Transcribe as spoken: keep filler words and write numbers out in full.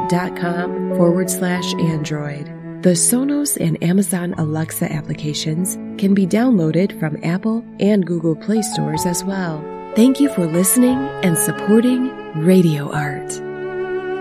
sonos.com forward slash Android. The Sonos and Amazon Alexa applications can be downloaded from Apple and Google Play stores as well. Thank you for listening and supporting Radio Art.